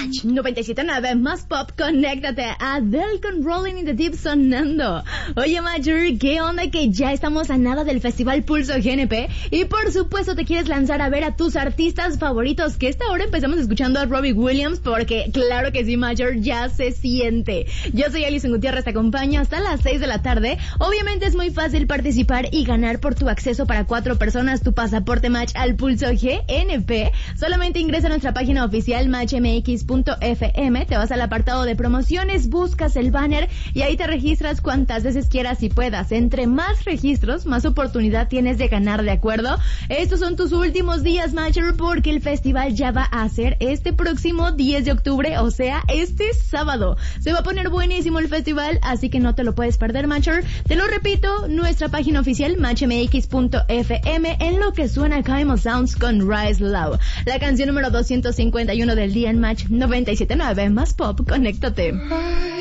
Match 97.9 más pop, conéctate a Adele con Rolling in the Deep sonando. Oye, Major, ¿qué onda que ya estamos a nada del Festival Pulso GNP? Y por supuesto te quieres lanzar a ver a tus artistas favoritos, que esta hora empezamos escuchando a Robbie Williams, porque claro que sí, Major, ya se siente. Yo soy Alison Gutiérrez, te acompaño hasta las 6 de la tarde. Obviamente es muy fácil participar y ganar por tu acceso para 4 personas tu pasaporte Match al Pulso GNP. Solamente ingresa a nuestra página oficial matchmx.fm, te vas al apartado de promociones, buscas el banner y ahí te registras cuantas veces quieras y puedas. Entre más registros, más oportunidad tienes de ganar, ¿de acuerdo? Estos son tus últimos días, Matcher, porque el festival ya va a ser este próximo 10 de octubre, o sea, este sábado. Se va a poner buenísimo el festival, así que no te lo puedes perder, Matcher. Te lo repito, nuestra página oficial matchmx.fm, en lo que suena Kaimo Sounds con Rise Love, la canción número 251 del día en Match 97.9 más pop, conéctate.